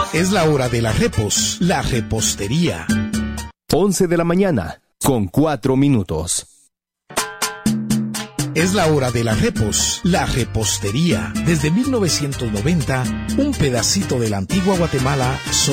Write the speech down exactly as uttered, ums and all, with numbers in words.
Es la hora de la repos, la repostería. once de la mañana, con cuatro minutos. Es la hora de la repos, la repostería. Desde mil novecientos noventa, un pedacito de la antigua Guatemala